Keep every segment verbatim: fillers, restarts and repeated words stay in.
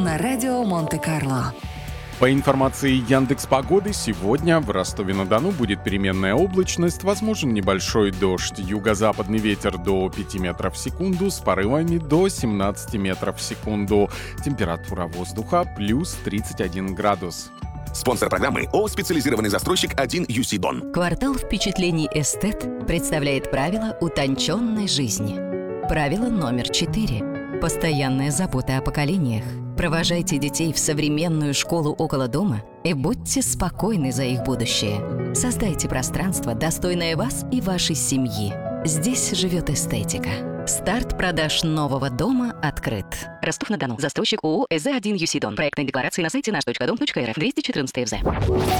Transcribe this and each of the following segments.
на радио Монте-Карло. По информации Яндекс.Погоды, сегодня в Ростове-на-Дону будет переменная облачность, возможен небольшой дождь, юго-западный ветер до пяти метров в секунду с порывами до семнадцати метров в секунду. Температура воздуха плюс тридцать один градус. Спонсор программы ООО «Специализированный застройщик один ю си Дон». Квартал впечатлений «Эстет» представляет правила утонченной жизни. Правило номер четыре. Постоянная забота о поколениях. Провожайте детей в современную школу около дома и будьте спокойны за их будущее. Создайте пространство, достойное вас и вашей семьи. Здесь живет эстетика. Старт продаж нового дома открыт. Ростов-на-Дону. Застройщик ООО «эс зэ один ю си Дон». Проектные декларации на сайте наш точка дом точка эр эф. двести четырнадцать эф зэ.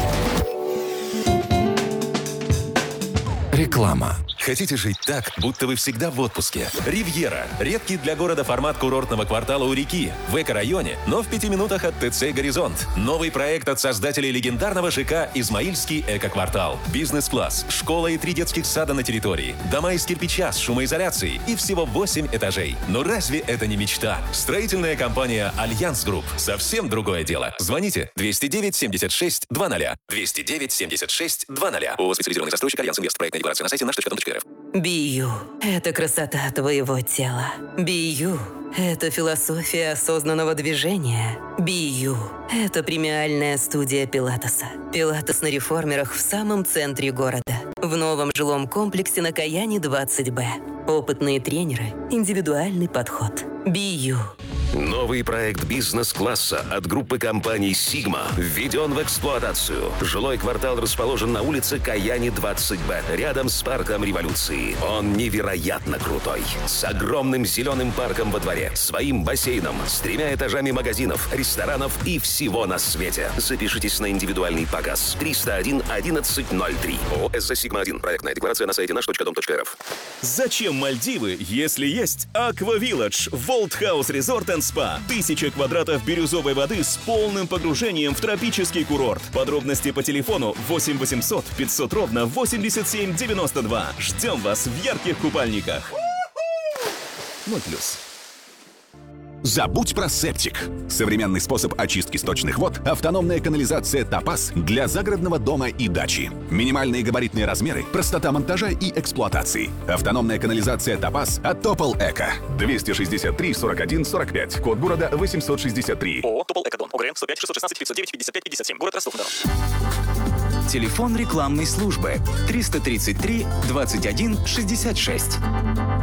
Реклама. Хотите жить так, будто вы всегда в отпуске? Ривьера. Редкий для города формат курортного квартала у реки. В эко-районе, но в пяти минутах от ТЦ «Горизонт». Новый проект от создателей легендарного ЖК «Измаильский эко-квартал». Бизнес-класс, школа и три детских сада на территории. Дома из кирпича с шумоизоляцией и всего восемь этажей. Но разве это не мечта? Строительная компания «Альянс Групп». Совсем другое дело. Звоните двести девять семьдесят шесть двадцать. двести девять семьдесят шесть двадцать. ООО «Специализированный застройщик Альянс Инвест». Проектная декларация на сайте наш точка дом точка эр эф. Би Ю – это красота твоего тела. Би Ю – это философия осознанного движения. Би Ю – это премиальная студия пилатеса. Пилатес на реформерах в самом центре города. В новом жилом комплексе на Каяне двадцать Б. Опытные тренеры, индивидуальный подход. Би Ю. Новый проект бизнес-класса от группы компаний «Сигма» введен в эксплуатацию. Жилой квартал расположен на улице Каяне двадцать Б, рядом с парком Революции. Он невероятно крутой. С огромным зеленым парком во дворе, своим бассейном, с тремя этажами магазинов, ресторанов и всего на свете. Запишитесь на индивидуальный показ. триста один одиннадцать ноль три. ООО «эс зэ Сигма один». Проектная декларация на сайте наш точка дом точка эр эф. Зачем Мальдивы, если есть Аква Вилледж, Волт Хаус Резорт энд Спа? Тысяча квадратов бирюзовой воды с полным погружением в тропический курорт. Подробности по телефону восемь восемьсот пятьсот ровно восемьдесят семь девяносто два. Ждем вас в ярких купальниках. ноль плюс. Забудь про септик. Современный способ очистки сточных вод – автономная канализация «Топаз» для загородного дома и дачи. Минимальные габаритные размеры, простота монтажа и эксплуатации. Автономная канализация «Топаз» от Топол Эко. двести шестьдесят три сорок один сорок пять. Код города восемьсот шестьдесят три. ООО «Топол Эко Дом». ОГРН сто пять шестьсот шестнадцать пятьсот девять пятьдесят пять пятьдесят семь. Город Ростов-на-Дону. Телефон рекламной службы триста тридцать три двадцать один шестьдесят шесть.